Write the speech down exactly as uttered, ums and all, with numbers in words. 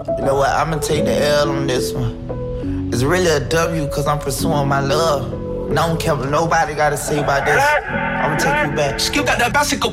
You know what? I'ma take the L on this one. It's really a W cause I'm pursuing my love. No one care what nobody gotta say about this. I'ma take you back. Skip got that básico.